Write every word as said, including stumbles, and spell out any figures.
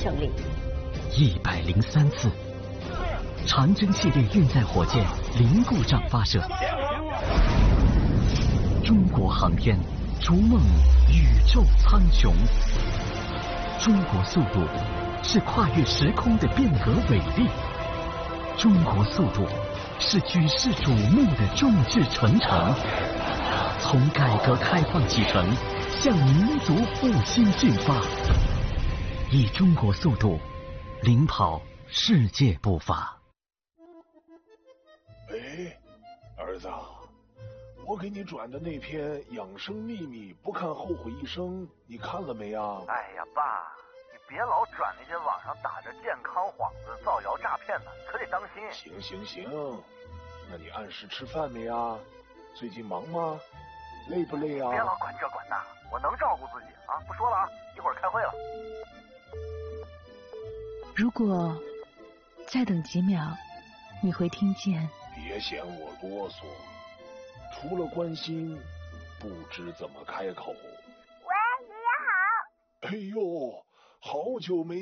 胜利。 一百零三次，长征系列运载火箭零故障发射。中国航天逐梦宇宙苍穹。中国速度是跨越时空的变革伟力。中国速度是举世瞩目的众志成城。从改革开放启程，向民族复兴进发，以中国速度领跑世界步伐。 哎，儿子，我给你转的那篇养生秘密不看后悔一生，你看了没啊？ 哎呀，爸，你别老转那些网上打着健康幌子造谣诈骗的，可得当心。 行行行，那你按时吃饭没啊？最近忙吗？累不累啊？ 别老管这管那，我能照顾自己啊！不说了啊，一会儿开会了。 如果再等几秒，你会听见。 别嫌我啰嗦，除了关心，不知怎么开口。 喂，爷爷好。 哎呦，好久没